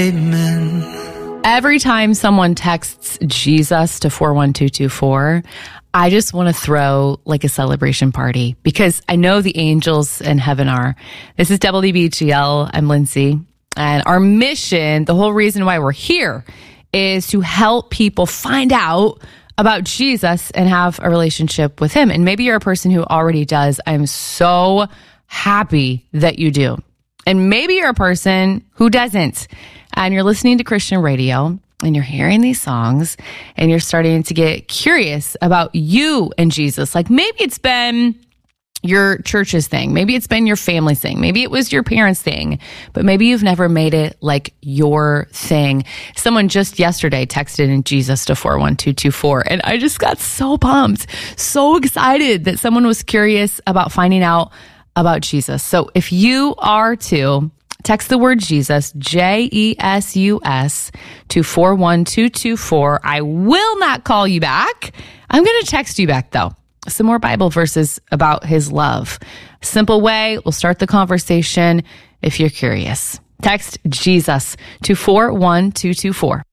Amen. Every time someone texts Jesus to 41224, I just want to throw like a celebration party because I know the angels in heaven are. This is WBGL. I'm Lindsay. And our mission, the whole reason why we're here, is to help people find out about Jesus and have a relationship with him. And maybe you're a person who already does. I'm so happy that you do. And maybe you're a person who doesn't. And you're listening to Christian radio and you're hearing these songs and you're starting to get curious about you and Jesus. Like maybe it's been your church's thing. Maybe it's been your family's thing. Maybe it was your parents' thing, but maybe you've never made it like your thing. Someone just yesterday texted in Jesus to 41224, and I just got so pumped, so excited that someone was curious about finding out about Jesus. So if you are too, text the word Jesus, JESUS, to 41224. I will not call you back. I'm going to text you back though. Some more Bible verses about his love. Simple way, we'll start the conversation if you're curious. Text Jesus to 41224.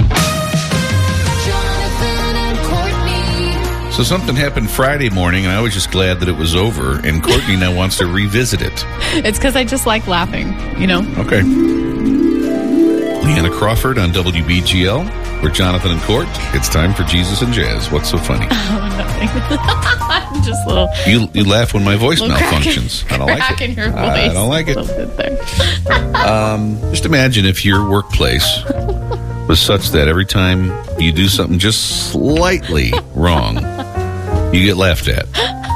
So something happened Friday morning, and I was just glad that it was over, and Courtney now wants to revisit it. It's because I just like laughing, you know? Okay. Leanna Crawford on WBGL. We're Jonathan and Court. It's time for Jesus and Jazz. What's so funny? Oh, nothing. Just a little... You laugh when my voice malfunctions. I don't like it. Crack in your voice. I don't like it. A little bit there. Just imagine if your workplace was such that every time you do something just slightly wrong, you get laughed at.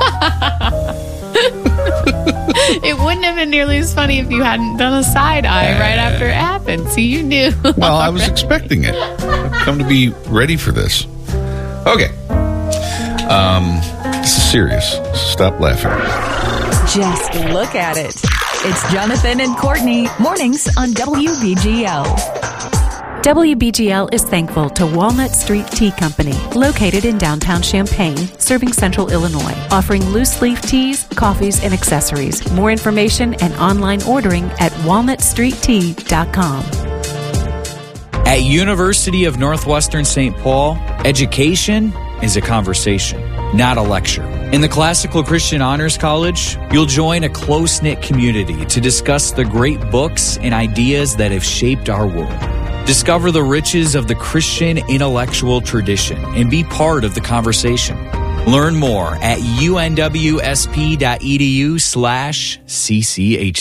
It wouldn't have been nearly as funny if you hadn't done a side eye right after it happened. So you knew. Well, I was expecting it. I've come to be ready for this. Okay. This is serious. Stop laughing. Just look at it. It's Jonathan and Courtney, mornings on WBGL. WBGL is thankful to Walnut Street Tea Company, located in downtown Champaign, serving central Illinois, offering loose leaf teas, coffees, and accessories. More information and online ordering at walnutstreettea.com. At University of Northwestern St. Paul, education is a conversation, not a lecture. In the Classical Christian Honors College, you'll join a close-knit community to discuss the great books and ideas that have shaped our world. Discover the riches of the Christian intellectual tradition and be part of the conversation. Learn more at unwsp.edu/cch.